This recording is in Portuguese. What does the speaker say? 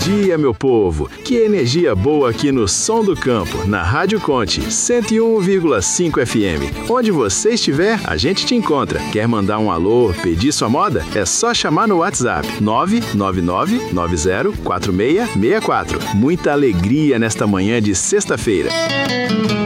dia, meu povo! Que energia boa aqui no Som do Campo, na Rádio Conte, 101,5 FM. Onde você estiver, a gente te encontra. Quer mandar um alô, pedir sua moda? É só chamar no WhatsApp 999-904664. Muita alegria nesta manhã de sexta-feira.